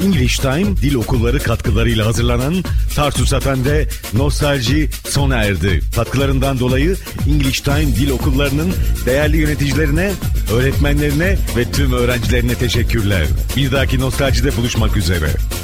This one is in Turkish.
English Time Dil Okulları katkılarıyla hazırlanan Tarsus Efendi Nostalji sona erdi. Katkılarından dolayı English Time Dil Okulları'nın değerli yöneticilerine, öğretmenlerine ve tüm öğrencilerine teşekkürler. Bir dahaki Nostalji'de buluşmak üzere.